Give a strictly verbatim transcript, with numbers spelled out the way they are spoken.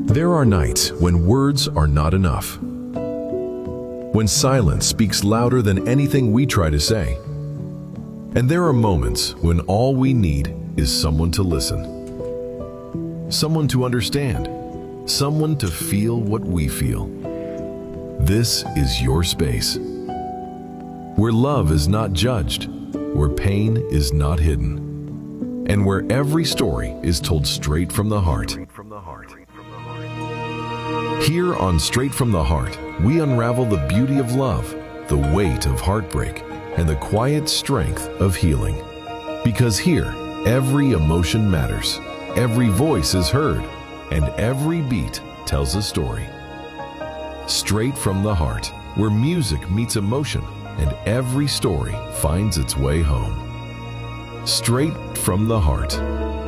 There are nights when words are not enough, when silence speaks louder than anything we try to say. And there are moments when all we need is someone to listen, someone to understand, someone to feel what we feel. This is your space, where love is not judged, where pain is not hidden, and where every story is told straight from the heart. Here on Straight from the Heart, we unravel the beauty of love, the weight of heartbreak, and the quiet strength of healing. Because here, every emotion matters, every voice is heard, and every beat tells a story. Straight from the Heart, where music meets emotion, and every story finds its way home. Straight from the Heart.